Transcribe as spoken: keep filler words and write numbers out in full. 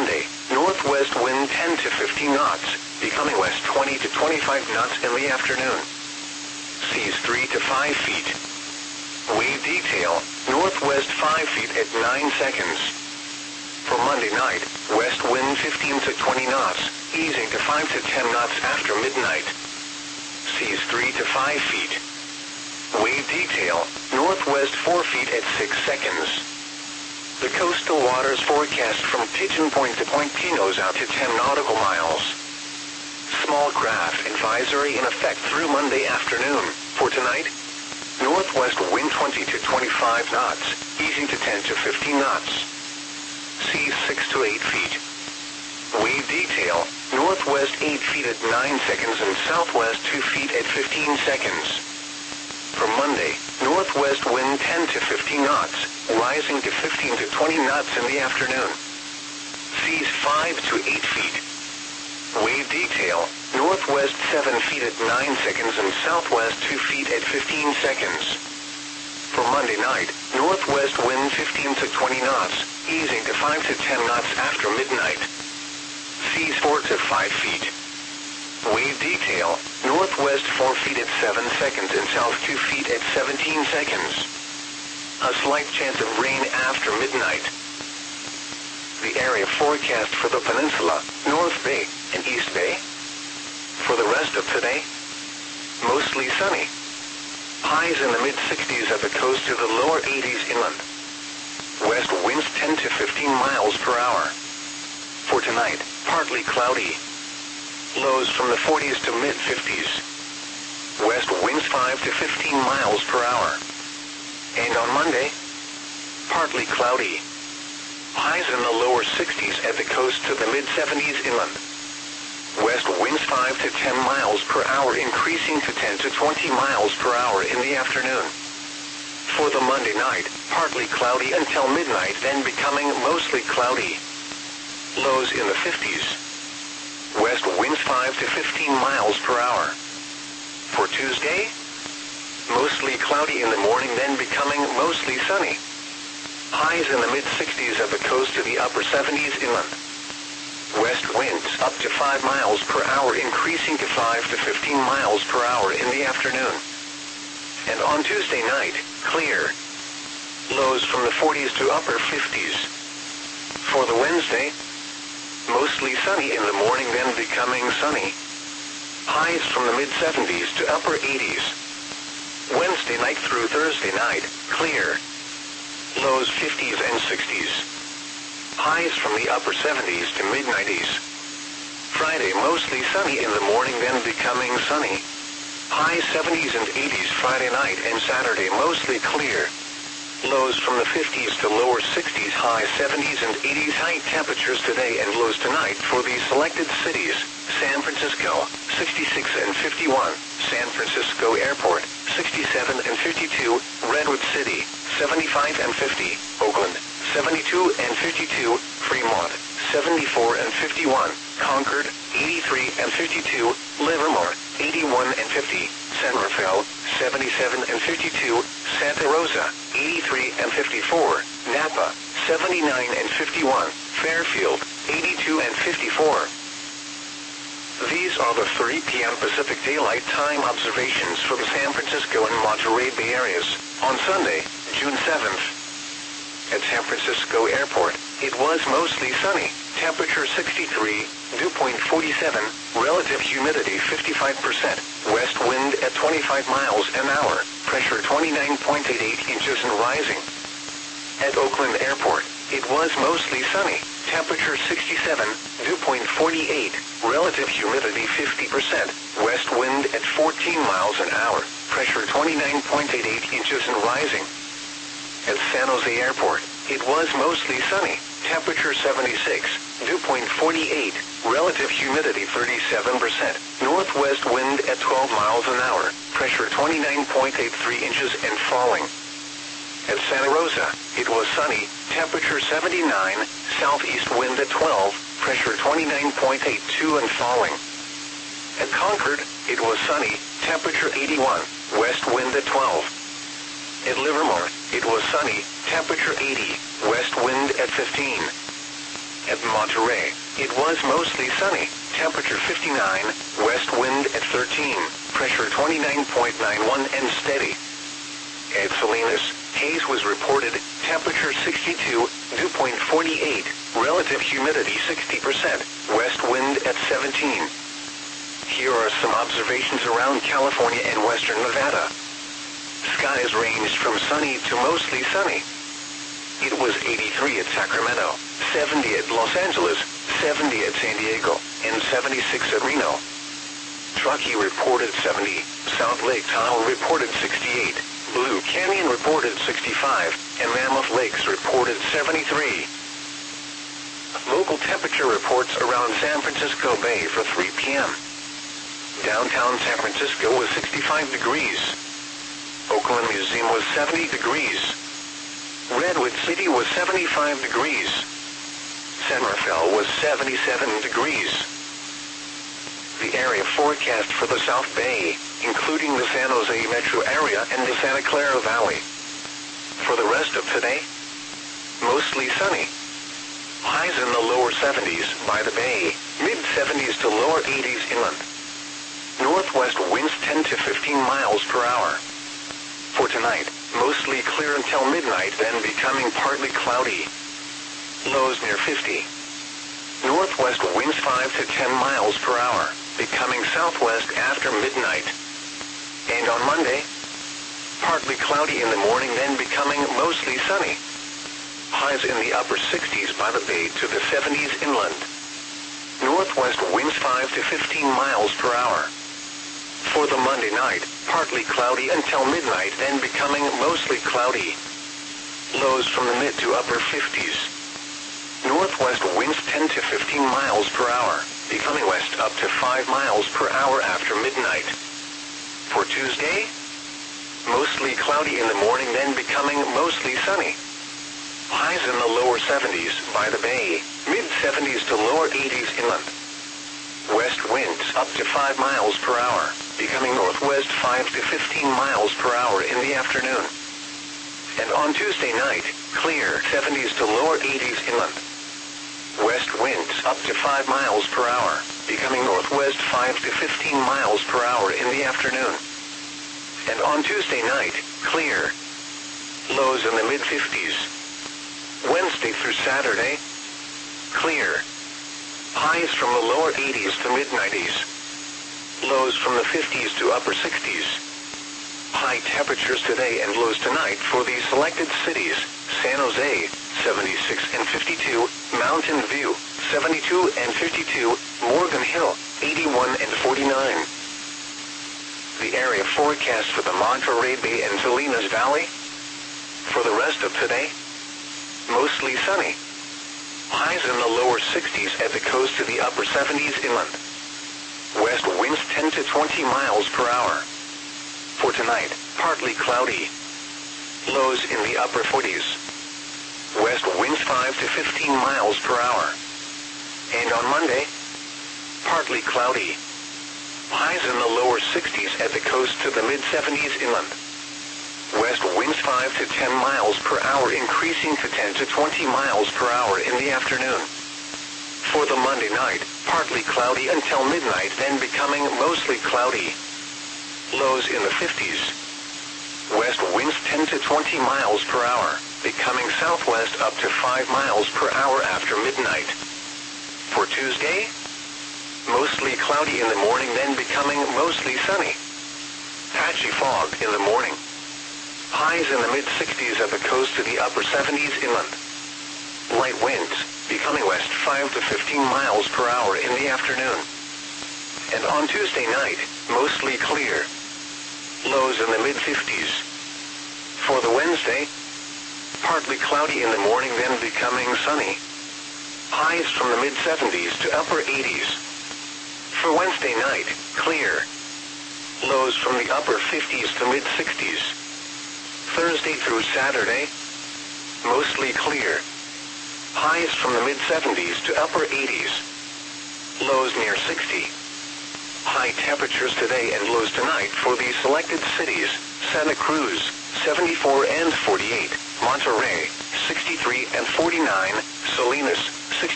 Monday, northwest wind ten to fifteen knots, becoming west twenty to twenty-five knots in the afternoon. Seas three to five feet. Wave detail, northwest five feet at nine seconds. For Monday night, west wind fifteen to twenty knots, easing to five to ten knots after midnight. Seas three to five feet. Wave detail, northwest four feet at six seconds. The coastal waters forecast from Pigeon Point to Point Pinos out to ten nautical miles. Small craft advisory in effect through Monday afternoon. For tonight, northwest wind twenty to twenty-five knots, easing to ten to fifteen knots. Seas six to eight feet. Wave detail, northwest eight feet at nine seconds and southwest two feet at fifteen seconds. For Monday, northwest wind ten to fifteen knots, rising to fifteen to twenty knots in the afternoon. Seas five to eight feet. Wave detail, northwest seven feet at nine seconds and southwest two feet at fifteen seconds. For Monday night, northwest wind fifteen to twenty knots, easing to five to ten knots after midnight. Seas four to five feet. Wave detail, northwest four feet at seven seconds and south two feet at seventeen seconds. A slight chance of rain after midnight. The area forecast for the peninsula, North Bay, and East Bay. For the rest of today, mostly sunny. Highs in the mid-sixties at the coast to the lower eighties inland. West winds ten to fifteen miles per hour. For tonight, partly cloudy. Lows from the forties to mid-fifties. West winds five to fifteen miles per hour. And on Monday, partly cloudy. Highs in the lower sixties at the coast to the mid-seventies inland. West winds five to ten miles per hour, increasing to ten to twenty miles per hour in the afternoon. For the Monday night, partly cloudy until midnight, then becoming mostly cloudy. Lows in the fifties. West winds five to fifteen miles per hour. For Tuesday, mostly cloudy in the morning, then becoming mostly sunny. Highs in the mid-sixties at the coast to the upper seventies inland. West winds up to five miles per hour, increasing to five to fifteen miles per hour in the afternoon. And on Tuesday night, clear. Lows from the forties to upper fifties. For the Wednesday, mostly sunny in the morning, then becoming sunny. Highs from the mid-seventies to upper eighties. Wednesday night through Thursday night, clear. Lows fifties and sixties. Highs from the upper seventies to mid-nineties. Friday mostly sunny in the morning, then becoming sunny. High seventies and eighties Friday night, and Saturday mostly clear. Lows from the fifties to lower sixties, high seventies and eighties. High temperatures today and lows tonight for these selected cities: San Francisco, sixty-six and fifty-one, San Francisco Airport, sixty-seven and fifty-two, Redwood City, seventy-five and fifty, Oakland, seventy-two and fifty-two, Fremont, seventy-four and fifty-one, Concord, eighty-three and fifty-two, Livermore, eighty-one and fifty, San Rafael, seventy-seven and fifty-two, Santa Rosa, eighty-three and fifty-four, Napa, seventy-nine and fifty-one, Fairfield, eighty-two and fifty-four. These are the three p m Pacific Daylight Time observations for the San Francisco and Monterey Bay areas on Sunday, June seventh. At San Francisco Airport, it was mostly sunny, temperature sixty-three, dew point forty-seven, relative humidity fifty-five percent, west wind at twenty-five miles an hour, pressure twenty-nine point eight eight inches and rising. At Oakland Airport, it was mostly sunny, temperature sixty-seven, dew point forty-eight, relative humidity fifty percent, west wind at fourteen miles an hour, pressure twenty-nine point eight eight inches and rising. At San Jose Airport, it was mostly sunny, temperature seventy-six, dew point forty-eight, relative humidity thirty-seven percent, northwest wind at twelve miles an hour, pressure twenty-nine point eight three inches and falling. At Santa Rosa, it was sunny, temperature seventy-nine, southeast wind at twelve, pressure twenty-nine point eight two and falling. At Concord, it was sunny, temperature eighty-one, west wind at twelve. At Livermore, it was sunny, temperature eighty, west wind at fifteen. At Monterey, it was mostly sunny, temperature fifty-nine, west wind at thirteen, pressure twenty-nine point nine one and steady. At Salinas, haze was reported, temperature sixty-two, dew point forty-eight, relative humidity sixty percent, west wind at seventeen. Here are some observations around California and western Nevada. Skies ranged from sunny to mostly sunny. It was eighty-three at Sacramento, seventy at Los Angeles, seventy at San Diego, and seventy-six at Reno. Truckee reported seventy, South Lake Tahoe reported sixty-eight, Blue Canyon reported sixty-five, and Mammoth Lakes reported seventy-three. Local temperature reports around San Francisco Bay for three p m Downtown San Francisco was sixty-five degrees. Oakland Museum was seventy degrees. Redwood City was seventy-five degrees. San Rafael was seventy-seven degrees. The area forecast for the South Bay, including the San Jose metro area and the Santa Clara Valley. For the rest of today, mostly sunny. Highs in the lower seventies by the bay, mid-seventies to lower eighties inland. Northwest winds ten to fifteen miles per hour. For tonight, mostly clear until midnight, then becoming partly cloudy. Lows near fifty. Northwest winds five to ten miles per hour, becoming southwest after midnight. And on Monday, partly cloudy in the morning, then becoming mostly sunny. Highs in the upper sixties by the bay to the seventies inland. Northwest winds five to fifteen miles per hour. For the Monday night, partly cloudy until midnight, then becoming mostly cloudy. Lows from the mid to upper fifties. Northwest winds ten to fifteen miles per hour, becoming west up to five miles per hour after midnight. For Tuesday, mostly cloudy in the morning, then becoming mostly sunny. Highs in the lower seventies by the bay, mid-seventies to lower eighties inland. West winds up to five miles per hour, becoming northwest five to fifteen miles per hour in the afternoon. And on Tuesday night, clear seventies to lower eighties inland. West winds up to five miles per hour, becoming northwest five to fifteen miles per hour in the afternoon. And on Tuesday night, clear. Lows in the mid-fifties. Wednesday through Saturday, clear. Highs from the lower eighties to mid-nineties. Lows from the fifties to upper sixties. High temperatures today and lows tonight for these selected cities: San Jose, seventy-six and fifty-two, Mountain View, seventy-two and fifty-two, Morgan Hill, eighty-one and forty-nine. The area forecast for the Monterey Bay and Salinas Valley. For the rest of today, mostly sunny. Highs in the lower sixties at the coast to the upper seventies inland. West winds ten to twenty miles per hour. For tonight, partly cloudy. Lows in the upper forties. West winds five to fifteen miles per hour. And on Monday, partly cloudy. Highs in the lower sixties at the coast to the mid-seventies inland. West winds five to ten miles per hour, increasing to ten to twenty miles per hour in the afternoon. For the Monday night, partly cloudy until midnight, then becoming mostly cloudy. Lows in the fifties. West winds ten to twenty miles per hour, becoming southwest up to five miles per hour after midnight. For Tuesday, mostly cloudy in the morning, then becoming mostly sunny. Patchy fog in the morning. Highs in the mid-sixties at the coast to the upper seventies inland. Light winds, becoming west five to fifteen miles per hour in the afternoon. And on Tuesday night, mostly clear. Lows in the mid-fifties. For the Wednesday, partly cloudy in the morning, then becoming sunny. Highs from the mid-seventies to upper eighties. For Wednesday night, clear. Lows from the upper fifties to mid-sixties. Thursday through Saturday, mostly clear. Highs from the mid-seventies to upper eighties. Lows near sixty. High temperatures today and lows tonight for these selected cities: Santa Cruz, seventy-four and forty-eight, Monterey, sixty-three and forty-nine, Salinas,